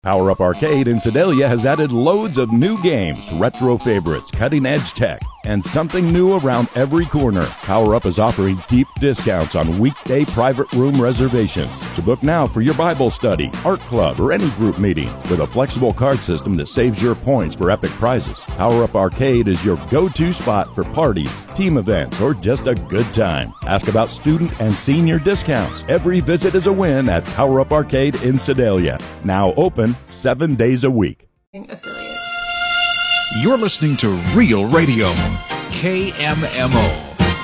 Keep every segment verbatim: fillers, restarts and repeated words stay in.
Power Up Arcade in Sedalia has added loads of new games, retro favorites, cutting-edge tech, and something new around every corner. Power Up is offering deep discounts on weekday private room reservations. So book now for your Bible study, art club, or any group meeting with a flexible card system that saves your points for epic prizes. Power Up Arcade is your go-to spot for parties, team events, or just a good time. Ask about student and senior discounts. Every visit is a win at Power Up Arcade in Sedalia. Now open seven days a week. Affiliate. You're listening to Real Radio, K M M O.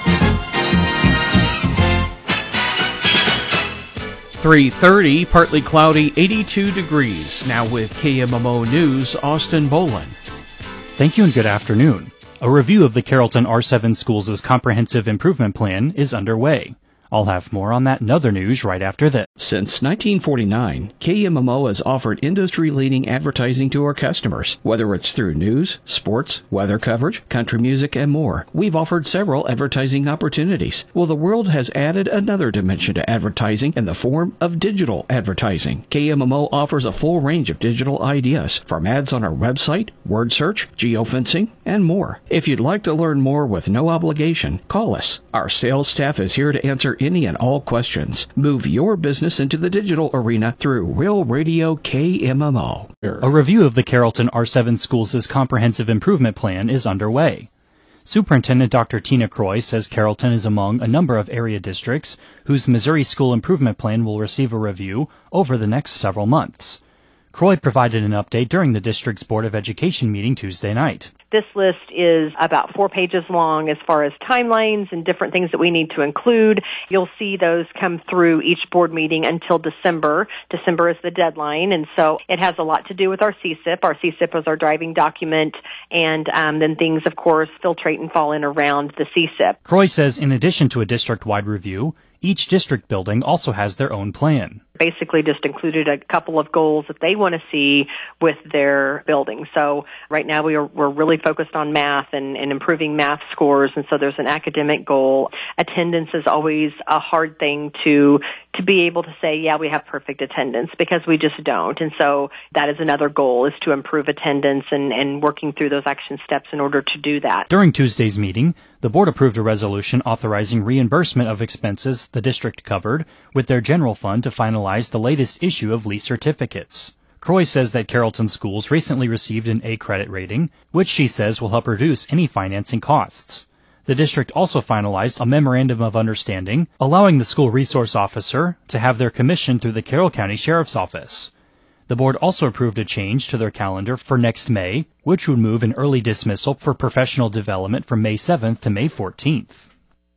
three thirty, partly cloudy, eighty-two degrees. Now with K M M O News, Austin Boland. Thank you and good afternoon. A review of the Carrollton R seven Schools' comprehensive improvement plan is underway. I'll have more on that and other news right after this. Since nineteen forty-nine, K M M O has offered industry-leading advertising to our customers. Whether it's through news, sports, weather coverage, country music, and more, we've offered several advertising opportunities. Well, the world has added another dimension to advertising in the form of digital advertising. K M M O offers a full range of digital ideas, from ads on our website, word search, geofencing, and more. If you'd like to learn more with no obligation, call us. Our sales staff is here to answer any and all questions. Move your business into the digital arena through Real Radio K M M O. A review of the Carrollton R seven Schools' comprehensive improvement plan is underway. Superintendent Doctor Tina Croy says Carrollton is among a number of area districts whose Missouri School Improvement Plan will receive a review over the next several months. Croy provided an update during the district's Board of Education meeting Tuesday night. This list is about four pages long as far as timelines and different things that we need to include. You'll see those come through each board meeting until December. December is the deadline, and so it has a lot to do with our C S I P. Our C S I P is our driving document, and um, then things, of course, filtrate and fall in around the C S I P. Croy says in addition to a district-wide review, each district building also has their own plan. Basically just included a couple of goals that they want to see with their building. So right now we are, we're really focused on math and, and improving math scores, and so there's an academic goal. Attendance is always a hard thing to to be able to say, yeah, we have perfect attendance, because we just don't. And so that is another goal, is to improve attendance and, and working through those action steps in order to do that. During Tuesday's meeting, the board approved a resolution authorizing reimbursement of expenses the district covered with their general fund to finalize the latest issue of lease certificates. Croy says that Carrollton Schools recently received an A credit rating, which she says will help reduce any financing costs. The district also finalized a memorandum of understanding, allowing the school resource officer to have their commission through the Carroll County Sheriff's Office. The board also approved a change to their calendar for next May, which would move an early dismissal for professional development from May seventh to May fourteenth.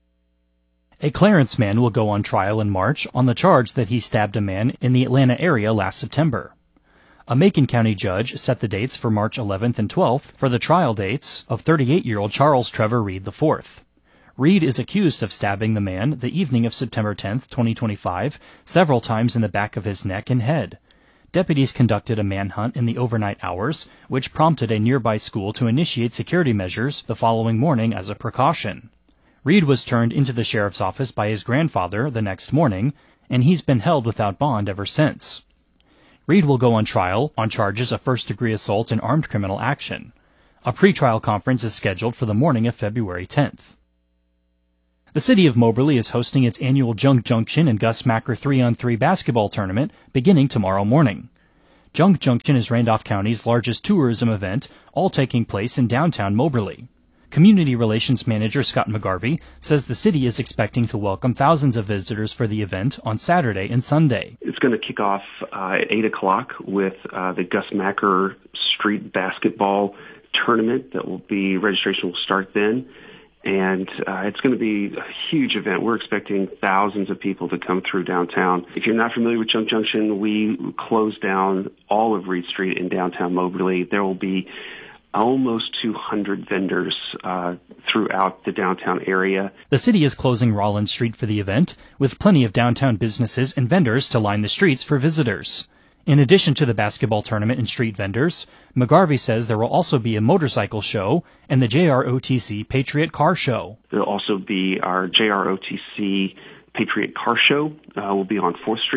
A Clarence man will go on trial in March on the charge that he stabbed a man in the Atlanta area last September. A Macon County judge set the dates for March eleventh and twelfth for the trial dates of thirty-eight-year-old Charles Trevor Reed the fourth. Reed is accused of stabbing the man the evening of September tenth, twenty twenty-five, several times in the back of his neck and head. Deputies conducted a manhunt in the overnight hours, which prompted a nearby school to initiate security measures the following morning as a precaution. Reed was turned into the sheriff's office by his grandfather the next morning, and he's been held without bond ever since. Reed will go on trial on charges of first-degree assault and armed criminal action. A pretrial conference is scheduled for the morning of February tenth. The city of Moberly is hosting its annual Junk Junction and Gus Macker three on three basketball tournament beginning tomorrow morning. Junk Junction is Randolph County's largest tourism event, all taking place in downtown Moberly. Community Relations Manager Scott McGarvey says the city is expecting to welcome thousands of visitors for the event on Saturday and Sunday. It's going to kick off uh, at eight o'clock with uh, the Gus Macker Street Basketball Tournament. That will be, registration will start then. And uh, it's going to be a huge event. We're expecting thousands of people to come through downtown. If you're not familiar with Junk Junction, we closed down all of Reed Street in downtown Moberly. There will be almost two hundred vendors uh, throughout the downtown area. The city is closing Rollins Street for the event, with plenty of downtown businesses and vendors to line the streets for visitors. In addition to the basketball tournament and street vendors, McGarvey says there will also be a motorcycle show and the J R O T C Patriot Car Show. There will also be our J R O T C Patriot Car Show. Uh, will be on fourth Street.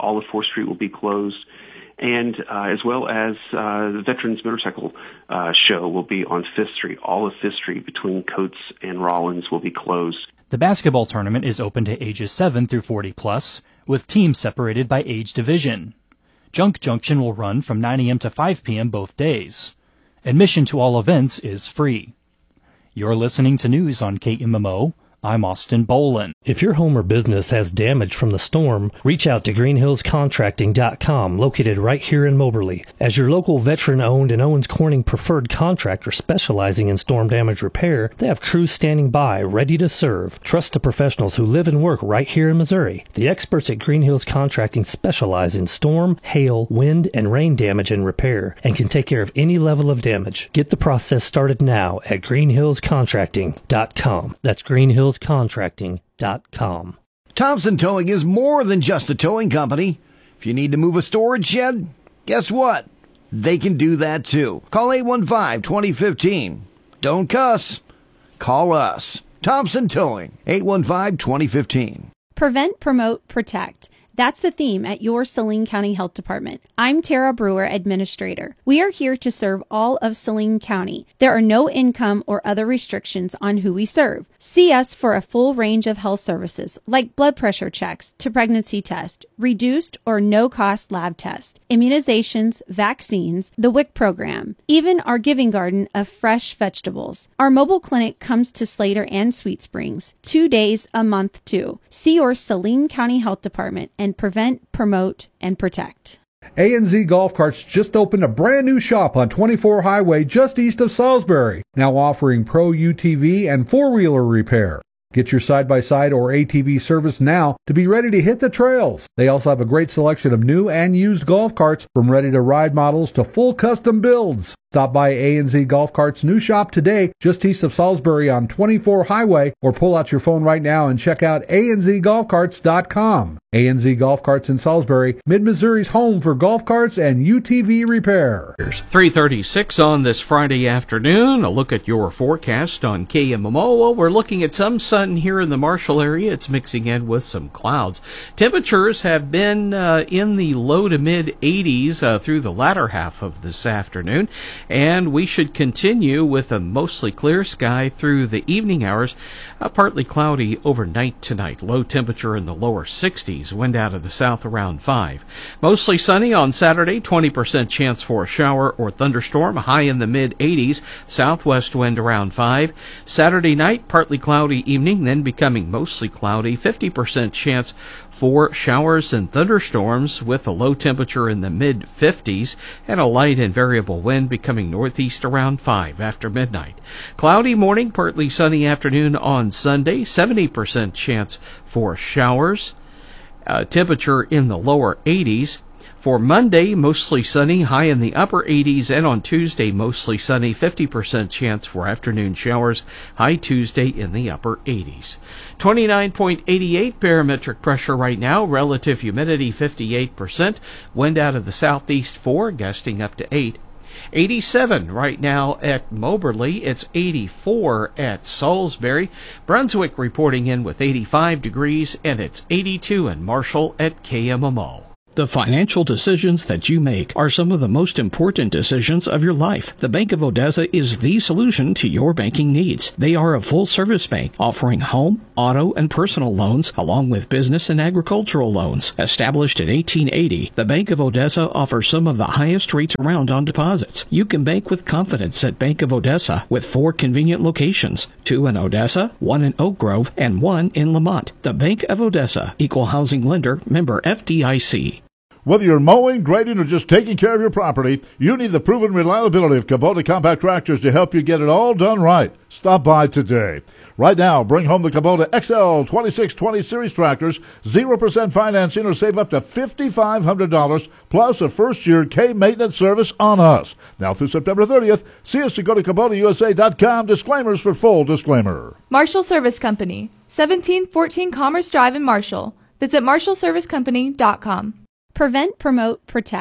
all of fourth Street will be closed. And uh, as well as uh, the Veterans Motorcycle uh, Show will be on Fifth Street. All of Fifth Street between Coates and Rollins will be closed. The basketball tournament is open to ages seven through forty plus, with teams separated by age division. Junk Junction will run from nine a.m. to five p.m. both days. Admission to all events is free. You're listening to news on K M M O. I'm Austin Bolin. If your home or business has damage from the storm, reach out to green hills contracting dot com, located right here in Moberly. As your local veteran-owned and Owens Corning preferred contractor specializing in storm damage repair, they have crews standing by, ready to serve. Trust the professionals who live and work right here in Missouri. The experts at Green Hills Contracting specialize in storm, hail, wind, and rain damage and repair, and can take care of any level of damage. Get the process started now at green hills contracting dot com. That's green hills contracting dot com. Thompson Towing is more than just a towing company. If you need to move a storage shed, guess what? They can do that too. Call eight one five, two zero one five. Don't cuss. Call us. Thompson Towing, eight one five, two zero one five. Prevent, promote, protect. That's the theme at your Saline County Health Department. I'm Tara Brewer, Administrator. We are here to serve all of Saline County. There are no income or other restrictions on who we serve. See us for a full range of health services like blood pressure checks to pregnancy test, reduced or no-cost lab tests, immunizations, vaccines, the W I C program, even our giving garden of fresh vegetables. Our mobile clinic comes to Slater and Sweet Springs, two days a month too. See your Saline County Health Department and prevent, promote, and protect. A and Z Golf Carts just opened a brand new shop on twenty-four Highway just east of Salisbury, now offering pro U T V and four-wheeler repair. Get your side-by-side or A T V service now to be ready to hit the trails. They also have a great selection of new and used golf carts, from ready-to-ride models to full custom builds. Stop by A and Z Golf Carts' new shop today, just east of Salisbury on twenty-four Highway, or pull out your phone right now and check out A N Z golf carts dot com. A and Z Golf Carts in Salisbury, Mid-Missouri's home for golf carts and U T V repair. three thirty-six on this Friday afternoon. A look at your forecast on K M M O. Well, we're looking at some sun here in the Marshall area. It's mixing in with some clouds. Temperatures have been uh, in the low to mid eighties uh, through the latter half of this afternoon. And we should continue with a mostly clear sky through the evening hours. Uh, partly cloudy overnight tonight. Low temperature in the lower sixties. Wind out of the south around five. Mostly sunny on Saturday. twenty percent chance for a shower or thunderstorm. High in the mid eighties. Southwest wind around five. Saturday night, partly cloudy evening, then becoming mostly cloudy. fifty percent chance for showers and thunderstorms with a low temperature in the mid fifties and a light and variable wind becoming northeast around five after midnight. Cloudy morning, partly sunny afternoon on Sunday. seventy percent chance for showers. Uh, temperature in the lower eighties. For Monday, mostly sunny, high in the upper eighties, and on Tuesday, mostly sunny, fifty percent chance for afternoon showers, high Tuesday in the upper eighties. twenty-nine point eight eight barometric pressure right now, relative humidity fifty-eight percent, wind out of the southeast four, gusting up to eight. eighty-seven right now at Moberly. It's eighty-four at Salisbury. Brunswick reporting in with eighty-five degrees, and it's eighty-two in Marshall at K M M O. The financial decisions that you make are some of the most important decisions of your life. The Bank of Odessa is the solution to your banking needs. They are a full-service bank offering home, auto, and personal loans, along with business and agricultural loans. Established in eighteen eighty, the Bank of Odessa offers some of the highest rates around on deposits. You can bank with confidence at Bank of Odessa with four convenient locations, two in Odessa, one in Oak Grove, and one in Lamont. The Bank of Odessa, Equal Housing Lender, member F D I C. Whether you're mowing, grading, or just taking care of your property, you need the proven reliability of Kubota compact tractors to help you get it all done right. Stop by today. Right now, bring home the Kubota X L twenty-six twenty Series tractors, zero percent financing, or save up to five thousand five hundred dollars, plus a first-year K-maintenance service on us. Now through September thirtieth, see us to go to Kubota U S A dot com. Disclaimers for full disclaimer. Marshall Service Company, seventeen fourteen Commerce Drive in Marshall. Visit marshall service company dot com. Prevent, promote, protect.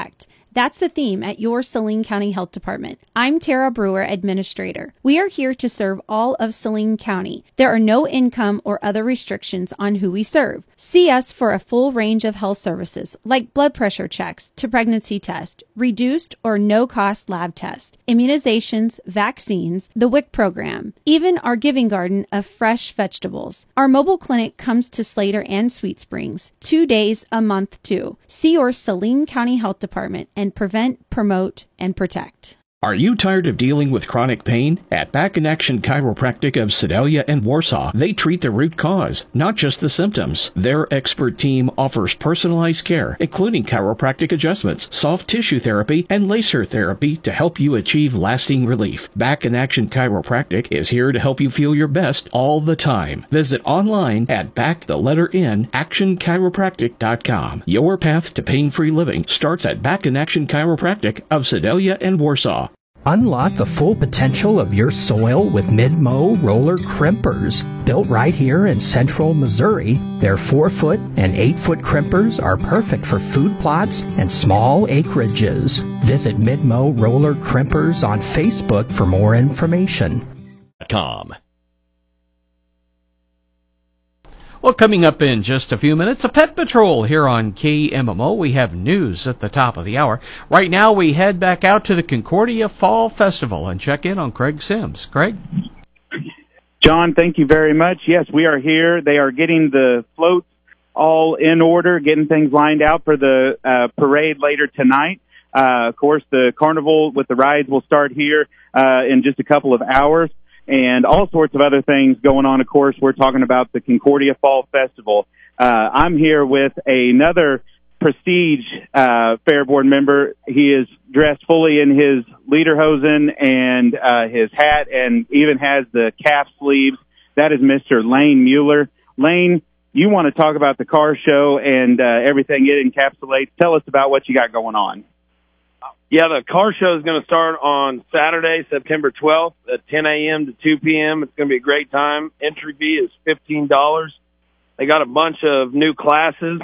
That's the theme at your Saline County Health Department. I'm Tara Brewer, Administrator. We are here to serve all of Saline County. There are no income or other restrictions on who we serve. See us for a full range of health services like blood pressure checks to pregnancy test, reduced or no-cost lab test, immunizations, vaccines, the W I C program, even our giving garden of fresh vegetables. Our mobile clinic comes to Slater and Sweet Springs, two days a month too. See your Saline County Health Department and prevent, promote, and protect. Are you tired of dealing with chronic pain? At Back in Action Chiropractic of Sedalia and Warsaw, they treat the root cause, not just the symptoms. Their expert team offers personalized care, including chiropractic adjustments, soft tissue therapy, and laser therapy to help you achieve lasting relief. Back in Action Chiropractic is here to help you feel your best all the time. Visit online at back, the letter N, action chiropractic dot com. Your path to pain-free living starts at Back in Action Chiropractic of Sedalia and Warsaw. Unlock the full potential of your soil with Mid-Mow roller crimpers. Built right here in central Missouri, their four-foot and eight-foot crimpers are perfect for food plots and small acreages. Visit Mid-Mow roller crimpers on Facebook for more information. Com. Well, coming up in just a few minutes, a Pet Patrol here on K M M O. We have news at the top of the hour. Right now, we head back out to the Concordia Fall Festival and check in on Craig Sims. Craig? John, thank you very much. Yes, we are here. They are getting the floats all in order, getting things lined out for the uh, parade later tonight. Uh, of course, the carnival with the rides will start here uh, in just a couple of hours. And all sorts of other things going on. Of course, we're talking about the Concordia Fall Festival. Uh, I'm here with another Prestige uh, Fair Board member. He is dressed fully in his lederhosen and uh, his hat, and even has the calf sleeves. That is Mister Lane Mueller. Lane, you want to talk about the car show and uh, everything it encapsulates. Tell us about what you got going on. Yeah, the car show is going to start on Saturday, September twelfth at ten a.m. to two p.m. It's going to be a great time. Entry fee is fifteen dollars. They got a bunch of new classes.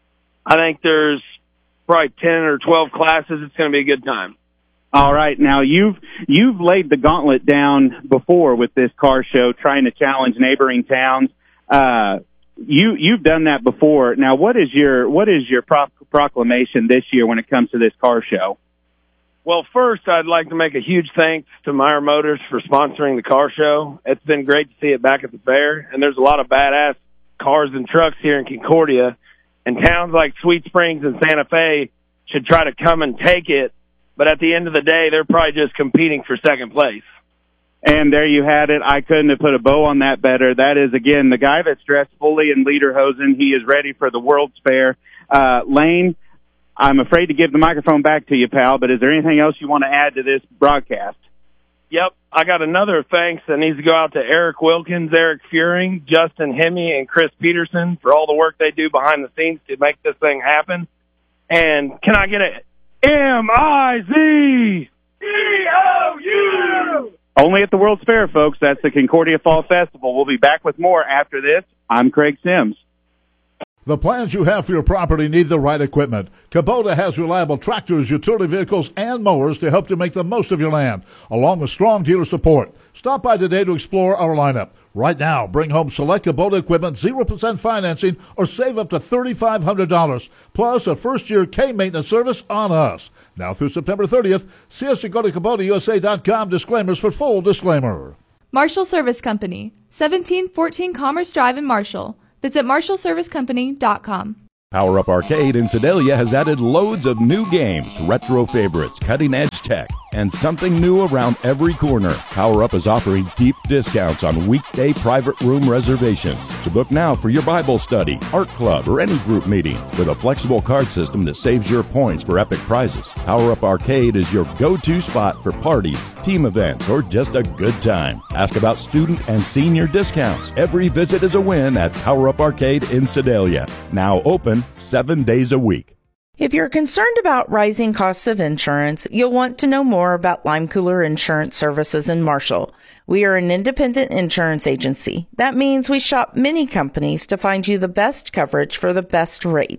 I think there's probably ten or twelve classes. It's going to be a good time. All right. Now, you've you've laid the gauntlet down before with this car show, trying to challenge neighboring towns. Uh, you, you've done that before. Now, what is your what is your pro- proclamation this year when it comes to this car show? Well, first, I'd like to make a huge thanks to Meyer Motors for sponsoring the car show. It's been great to see it back at the fair, and there's a lot of badass cars and trucks here in Concordia, and towns like Sweet Springs and Santa Fe should try to come and take it, but at the end of the day, they're probably just competing for second place. And there you had it. I couldn't have put a bow on that better. That is, again, the guy that's dressed fully in lederhosen. He is ready for the World's Fair. Uh, Lane, I'm afraid to give the microphone back to you, pal, but is there anything else you want to add to this broadcast? Yep. I got another thanks that needs to go out to Eric Wilkins, Eric Furing, Justin Hemme, and Chris Peterson for all the work they do behind the scenes to make this thing happen. And can I get a M I Z E O U? Only at the World's Fair, folks. That's the Concordia Fall Festival. We'll be back with more after this. I'm Craig Sims. The plans you have for your property need the right equipment. Kubota has reliable tractors, utility vehicles, and mowers to help you make the most of your land, along with strong dealer support. Stop by today to explore our lineup. Right now, bring home select Kubota equipment, zero percent financing, or save up to three thousand five hundred dollars, plus a first-year K-maintenance service on us. Now through September thirtieth, see us at go to Kubota U S A dot com. Disclaimers for full disclaimer. Marshall Service Company, seventeen fourteen Commerce Drive in Marshall. Visit marshall service company dot com. Power Up Arcade in Sedalia has added loads of new games, retro favorites, cutting-edge tech, and something new around every corner. Power Up is offering deep discounts on weekday private room reservations. So book now for your Bible study, art club, or any group meeting with a flexible card system that saves your points for epic prizes. Power Up Arcade is your go-to spot for parties, team events, or just a good time. Ask about student and senior discounts. Every visit is a win at Power Up Arcade in Sedalia. Now open seven days a week. If you're concerned about rising costs of insurance, you'll want to know more about Lime Cooler Insurance Services in Marshall. We are an independent insurance agency. That means we shop many companies to find you the best coverage for the best rate.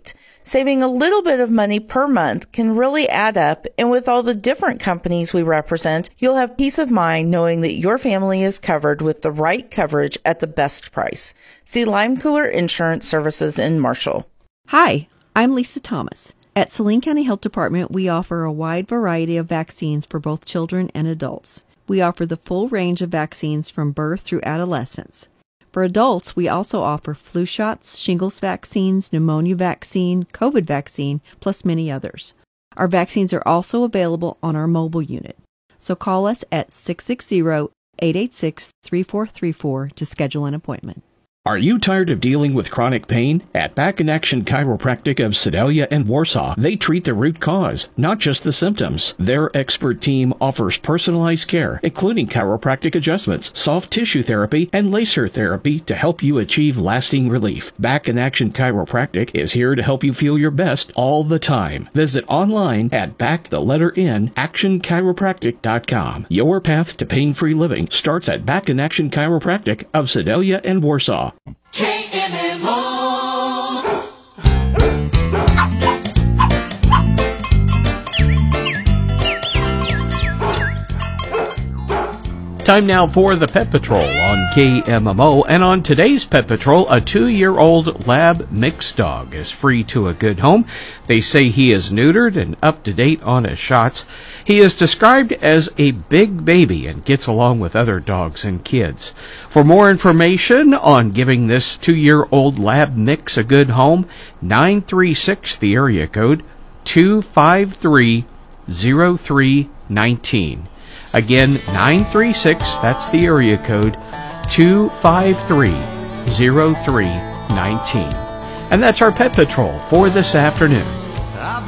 Saving a little bit of money per month can really add up, and with all the different companies we represent, you'll have peace of mind knowing that your family is covered with the right coverage at the best price. See Lime Cooler Insurance Services in Marshall. Hi, I'm Lisa Thomas. At Saline County Health Department, we offer a wide variety of vaccines for both children and adults. We offer the full range of vaccines from birth through adolescence. For adults, we also offer flu shots, shingles vaccines, pneumonia vaccine, COVID vaccine, plus many others. Our vaccines are also available on our mobile unit. So call us at six six zero, eight eight six, three four three four to schedule an appointment. Are you tired of dealing with chronic pain? At Back in Action Chiropractic of Sedalia and Warsaw, they treat the root cause, not just the symptoms. Their expert team offers personalized care, including chiropractic adjustments, soft tissue therapy, and laser therapy to help you achieve lasting relief. Back in Action Chiropractic is here to help you feel your best all the time. Visit online at back the letter N action chiropractic dot com. Your path to pain-free living starts at Back in Action Chiropractic of Sedalia and Warsaw. K M M O. Time now for the Pet Patrol on K M M O. And on today's Pet Patrol, a two-year-old lab mixed dog is free to a good home. They say he is neutered and up to date on his shots. He is described as a big baby and gets along with other dogs and kids. For more information on giving this two-year-old lab mix a good home, nine three six, the area code, two five three, zero three one nine. Again, nine three six, that's the area code, two five three, zero three one nine. And that's our Pet Patrol for this afternoon.